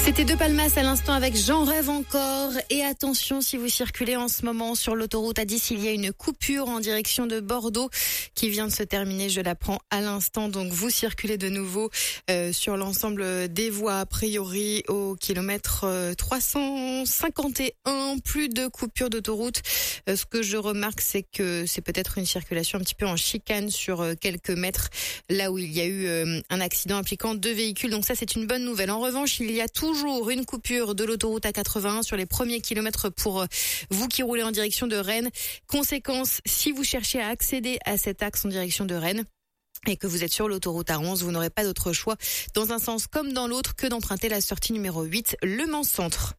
C'était De Palmas à l'instant avec J'en rêve encore. Et attention, si vous circulez en ce moment sur l'autoroute A10, il y a une coupure en direction de Bordeaux qui vient de se terminer, je l'apprends à l'instant. Donc vous circulez de nouveau sur l'ensemble des voies, a priori au kilomètre 351, plus de coupure d'autoroute. Ce que je remarque, c'est que c'est peut-être une circulation un petit peu en chicane sur quelques mètres, là où il y a eu un accident impliquant 2 véhicules. Donc ça, c'est une bonne nouvelle. En revanche, il y a toujours une coupure de l'autoroute A81 sur les premiers kilomètres pour vous qui roulez en direction de Rennes. Conséquence, si vous cherchez à accéder à cet axe en direction de Rennes et que vous êtes sur l'autoroute A11, vous n'aurez pas d'autre choix dans un sens comme dans l'autre que d'emprunter la sortie numéro 8, Le Mans Centre.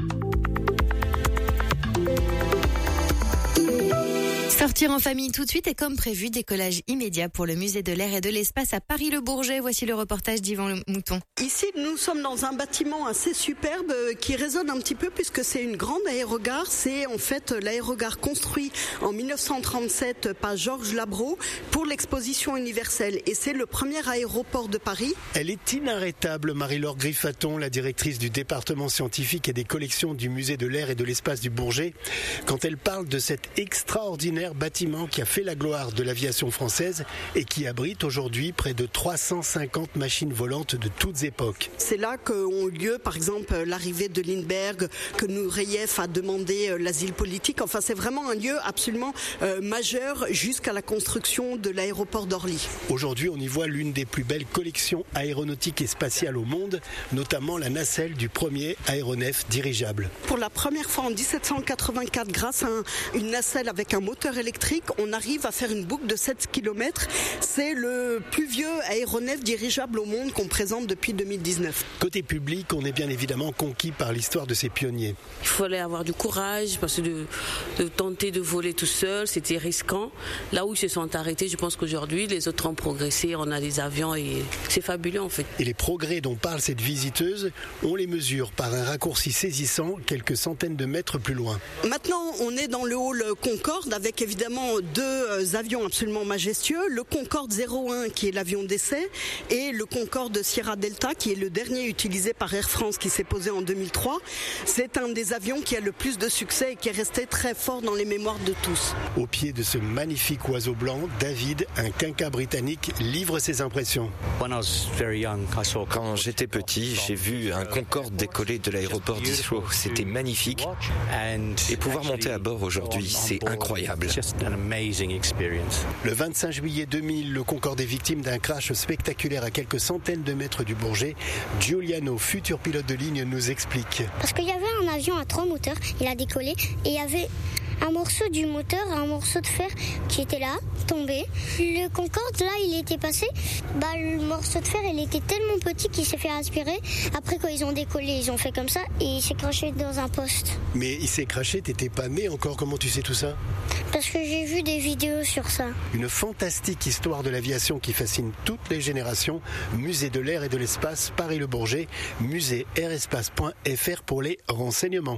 Sortir en famille tout de suite et comme prévu, décollage immédiat pour le musée de l'air et de l'espace à Paris-le-Bourget. Voici le reportage d'Yvan Le Mouton. Ici, nous sommes dans un bâtiment assez superbe qui résonne un petit peu puisque c'est une grande aérogare. C'est en fait l'aérogare construit en 1937 par Georges Labro pour l'exposition universelle. Et c'est le premier aéroport de Paris. Elle est inarrêtable, Marie-Laure Griffaton, la directrice du département scientifique et des collections du musée de l'air et de l'espace du Bourget, quand elle parle de cet extraordinaire bâtiment qui a fait la gloire de l'aviation française et qui abrite aujourd'hui près de 350 machines volantes de toutes époques. C'est là qu'ont eu lieu, par exemple, l'arrivée de Lindbergh, que Nureyev a demandé l'asile politique. Enfin, c'est vraiment un lieu absolument majeur jusqu'à la construction de l'aéroport d'Orly. Aujourd'hui, on y voit l'une des plus belles collections aéronautiques et spatiales au monde, notamment la nacelle du premier aéronef dirigeable. Pour la première fois en 1784, grâce à une nacelle avec un moteur électrique, on arrive à faire une boucle de 7 km. C'est le plus vieux aéronef dirigeable au monde qu'on présente depuis 2019. Côté public, on est bien évidemment conquis par l'histoire de ces pionniers. Il fallait avoir du courage parce que de tenter de voler tout seul, c'était risquant. Là où ils se sont arrêtés, je pense qu'aujourd'hui, les autres ont progressé. On a des avions et c'est fabuleux en fait. Et les progrès dont parle cette visiteuse, on les mesure par un raccourci saisissant quelques centaines de mètres plus loin. Maintenant, on est dans le hall Concorde avec évidemment 2 avions absolument majestueux. Le Concorde 01 qui est l'avion d'essai et le Concorde Sierra Delta qui est le dernier utilisé par Air France qui s'est posé en 2003. C'est un des avions qui a le plus de succès et qui est resté très fort dans les mémoires de tous. Au pied de ce magnifique oiseau blanc, David, un quinca britannique, livre ses impressions. Quand j'étais petit, j'ai vu un Concorde décoller de l'aéroport d'Heathrow. C'était magnifique. Et pouvoir monter à bord aujourd'hui, c'est incroyable. Le 25 juillet 2000, le Concorde est victime d'un crash spectaculaire à quelques centaines de mètres du Bourget. Giuliano, futur pilote de ligne, nous explique. Parce qu'il y avait un avion à 3 moteurs, il a décollé et il y avait un morceau du moteur, un morceau de fer qui était là, tombé. Le Concorde, là, il était passé. Le morceau de fer, il était tellement petit qu'il s'est fait aspirer. Après, quand ils ont décollé, ils ont fait comme ça et il s'est craché dans un poste. Mais il s'est craché, t'étais pas né encore, comment tu sais tout ça ? Parce que j'ai vu des vidéos sur ça. Une fantastique histoire de l'aviation qui fascine toutes les générations. Musée de l'air et de l'espace, Paris-le-Bourget, musée-airespace.fr pour les renseignements.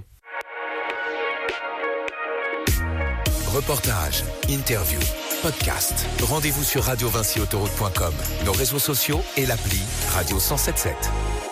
Reportages, interviews, podcasts. Rendez-vous sur radiovincyautoroute.com, nos réseaux sociaux et l'appli Radio 107.7.